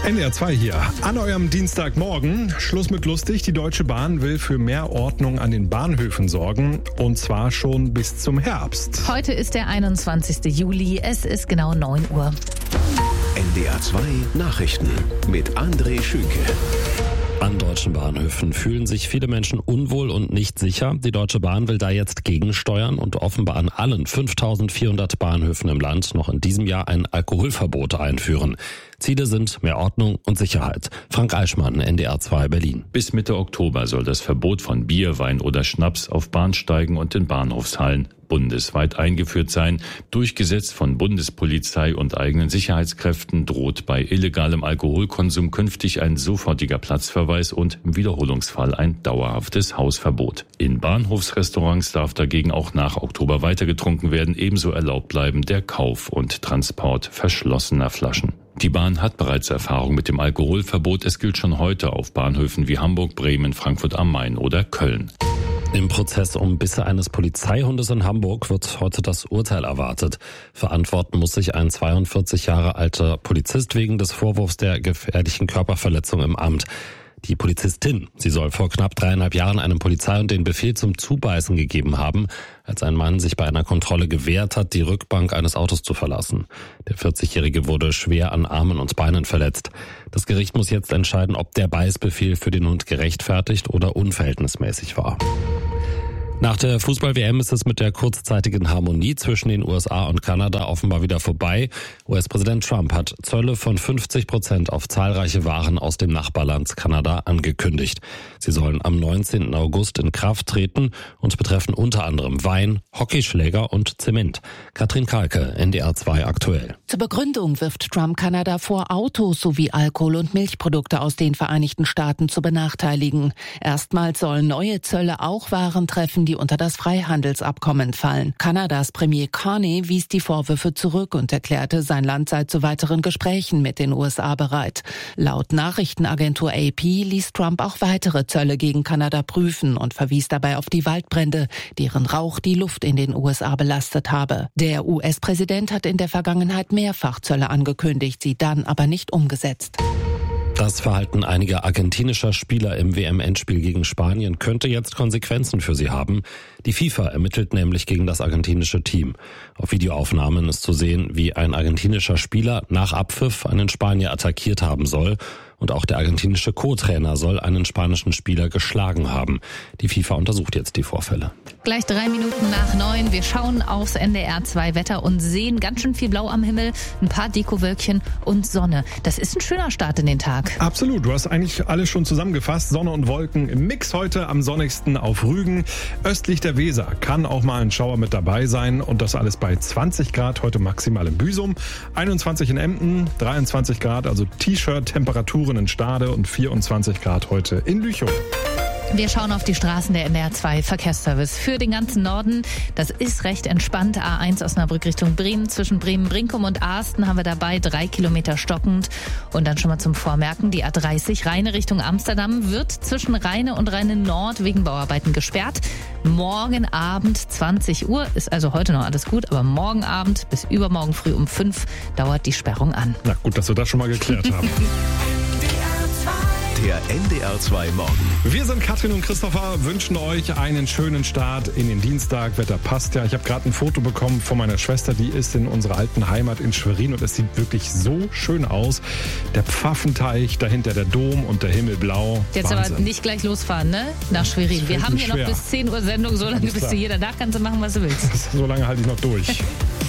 NDR 2 hier. An eurem Dienstagmorgen. Schluss mit lustig. Die Deutsche Bahn will für mehr Ordnung an den Bahnhöfen sorgen. Und zwar schon bis zum Herbst. Heute ist der 21. Juli. Es ist genau 9 Uhr. NDR 2 Nachrichten mit André Schünke. An deutschen Bahnhöfen fühlen sich viele Menschen unwohl und nicht sicher. Die Deutsche Bahn will da jetzt gegensteuern und offenbar an allen 5400 Bahnhöfen im Land noch in diesem Jahr ein Alkoholverbot einführen. Ziele sind mehr Ordnung und Sicherheit. Frank Eichmann, NDR 2 Berlin. Bis Mitte Oktober soll das Verbot von Bier, Wein oder Schnaps auf Bahnsteigen und in Bahnhofshallen bundesweit eingeführt sein. Durchgesetzt von Bundespolizei und eigenen Sicherheitskräften droht bei illegalem Alkoholkonsum künftig ein sofortiger Platzverweis und im Wiederholungsfall ein dauerhaftes Hausverbot. In Bahnhofsrestaurants darf dagegen auch nach Oktober weiter getrunken werden. Ebenso erlaubt bleiben der Kauf und Transport verschlossener Flaschen. Die Bahn hat bereits Erfahrung mit dem Alkoholverbot. Es gilt schon heute auf Bahnhöfen wie Hamburg, Bremen, Frankfurt am Main oder Köln. Im Prozess um Bisse eines Polizeihundes in Hamburg wird heute das Urteil erwartet. Verantworten muss sich ein 42 Jahre alter Polizist wegen des Vorwurfs der gefährlichen Körperverletzung im Amt. Die Polizistin, sie soll vor knapp 3,5 Jahren einem Polizeihund den Befehl zum Zubeißen gegeben haben, als ein Mann sich bei einer Kontrolle gewehrt hat, die Rückbank eines Autos zu verlassen. Der 40-Jährige wurde schwer an Armen und Beinen verletzt. Das Gericht muss jetzt entscheiden, ob der Beißbefehl für den Hund gerechtfertigt oder unverhältnismäßig war. Nach der Fußball-WM ist es mit der kurzzeitigen Harmonie zwischen den USA und Kanada offenbar wieder vorbei. US-Präsident Trump hat Zölle von 50% auf zahlreiche Waren aus dem Nachbarland Kanada angekündigt. Sie sollen am 19. August in Kraft treten und betreffen unter anderem Wein, Hockeyschläger und Zement. Katrin Kalke, NDR 2 aktuell. Zur Begründung wirft Trump Kanada vor, Autos sowie Alkohol- und Milchprodukte aus den Vereinigten Staaten zu benachteiligen. Erstmals sollen neue Zölle auch Waren treffen, die unter das Freihandelsabkommen fallen. Kanadas Premier Carney wies die Vorwürfe zurück und erklärte, sein Land sei zu weiteren Gesprächen mit den USA bereit. Laut Nachrichtenagentur AP ließ Trump auch weitere Zölle gegen Kanada prüfen und verwies dabei auf die Waldbrände, deren Rauch die Luft in den USA belastet habe. Der US-Präsident hat in der Vergangenheit mehrfach Zölle angekündigt, sie dann aber nicht umgesetzt. Das Verhalten einiger argentinischer Spieler im WM-Endspiel gegen Spanien könnte jetzt Konsequenzen für sie haben. Die FIFA ermittelt nämlich gegen das argentinische Team. Auf Videoaufnahmen ist zu sehen, wie ein argentinischer Spieler nach Abpfiff einen Spanier attackiert haben soll. Und auch der argentinische Co-Trainer soll einen spanischen Spieler geschlagen haben. Die FIFA untersucht jetzt die Vorfälle. Gleich 3 Minuten nach 9. Wir schauen aufs NDR 2 Wetter und sehen ganz schön viel Blau am Himmel, ein paar Dekowölkchen und Sonne. Das ist ein schöner Start in den Tag. Absolut, du hast eigentlich alles schon zusammengefasst. Sonne und Wolken im Mix heute am sonnigsten auf Rügen. Östlich der Weser kann auch mal ein Schauer mit dabei sein und das alles bei 20 Grad, heute maximal in Büsum, 21 in Emden, 23 Grad, also T-Shirt-Temperaturen in Stade und 24 Grad heute in Lüchow. Wir schauen auf die Straßen der NDR 2 Verkehrsservice für den ganzen Norden. Das ist recht entspannt. A1 Osnabrück Richtung Bremen. Zwischen Bremen-Brinkum und Asten haben wir dabei 3 Kilometer stockend. Und dann schon mal zum Vormerken, die A30 Rheine Richtung Amsterdam wird zwischen Rheine und Rheine Nord wegen Bauarbeiten gesperrt. Morgen Abend 20 Uhr, ist also heute noch alles gut, aber morgen Abend bis übermorgen früh um 5 dauert die Sperrung an. Na gut, dass wir das schon mal geklärt haben. Der NDR 2 Morgen. Wir sind Katrin und Christopher, wünschen euch einen schönen Start in den Dienstag. Wetter passt ja. Ich habe gerade ein Foto bekommen von meiner Schwester, die ist in unserer alten Heimat in Schwerin und es sieht wirklich so schön aus. Der Pfaffenteich, dahinter der Dom und der Himmel blau. Jetzt Wahnsinn. aber nicht gleich losfahren, ne? Nach Schwerin. Wir haben hier noch bis 10 Uhr Sendung, so lange bis du hier. Danach kannst du machen, was du willst. So lange halte ich noch durch.